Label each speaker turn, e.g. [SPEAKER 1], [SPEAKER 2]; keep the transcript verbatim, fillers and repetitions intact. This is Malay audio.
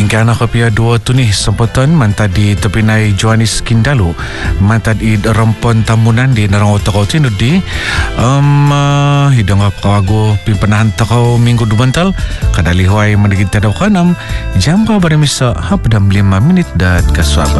[SPEAKER 1] Hingga nak kapia dua tunih sempotan mantad di tepinai Joanis Kindalu mantad i rempon tamunan di narang otak tinu di um, uh, hidang ap kawago pimpanahan takau minggu dubantal kadali huay mandigit tadaw kanam jamba barimisa hapdam lima menit dat kaswaba.